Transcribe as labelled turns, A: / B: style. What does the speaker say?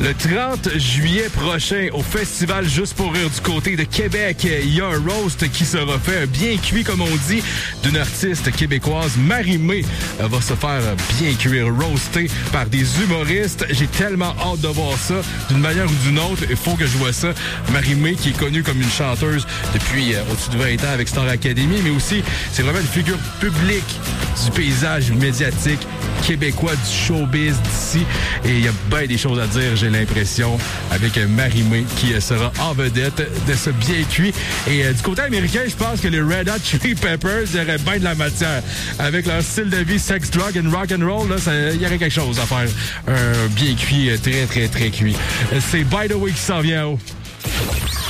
A: Le 30 juillet prochain, au festival Juste pour rire du côté de Québec, il y a un roast qui sera fait bien cuit, comme on dit, d'une artiste québécoise. Marie-Mé va se faire bien cuire, roaster par des humoristes. J'ai tellement hâte de voir ça. D'une manière ou d'une autre, il faut que je vois ça. Marie-Mé, qui est connue comme une chanteuse depuis au-dessus de 20 ans avec Star Academy, mais aussi, c'est vraiment une figure publique du paysage médiatique québécois, du showbiz d'ici. Et il y a bien des choses à dire, j'ai l'impression, avec Marie-Mé qui sera en vedette de ce bien cuit. Et du côté américain, je pense que les Red Hot Chili Peppers, il y aurait bien de la matière. Avec leur style de vie sex, drug and rock and roll, il y aurait quelque chose à faire. Un bien cuit, très, très, très cuit. C'est By the Way qui s'en vient en haut.